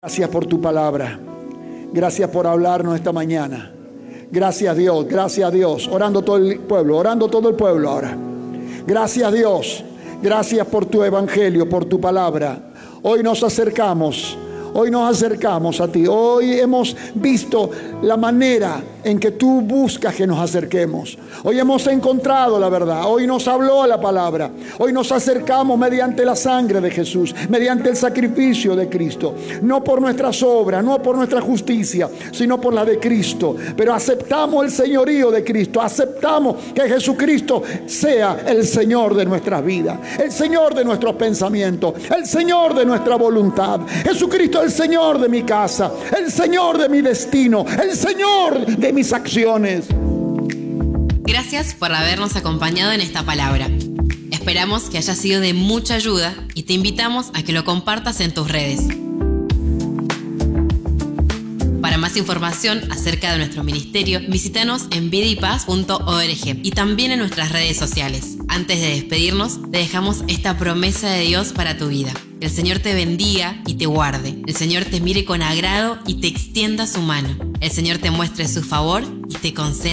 Gracias por tu palabra. Gracias por hablarnos esta mañana. Gracias Dios, gracias Dios. Orando todo el pueblo ahora. Gracias Dios. Gracias por tu evangelio, por tu palabra. Hoy nos acercamos a ti. Hoy hemos visto la manera en que tú buscas que nos acerquemos. Hoy hemos encontrado la verdad. Hoy nos habló la palabra. Hoy nos acercamos mediante la sangre de Jesús, mediante el sacrificio de Cristo. No por nuestras obras, no por nuestra justicia, sino por la de Cristo. Pero aceptamos el señorío de Cristo. Aceptamos que Jesucristo sea el Señor de nuestras vidas, el Señor de nuestros pensamientos, el Señor de nuestra voluntad. Jesucristo es el Señor de mi casa, el Señor de mi destino, el Señor de mis acciones. Gracias por habernos acompañado en esta palabra. Esperamos que haya sido de mucha ayuda y te invitamos a que lo compartas en tus redes. Para más información acerca de nuestro ministerio, visítanos en vidaypaz.org y también en nuestras redes sociales. Antes de despedirnos, te dejamos esta promesa de Dios para tu vida. El Señor te bendiga y te guarde. El Señor te mire con agrado y te extienda su mano. El Señor te muestre su favor y te conceda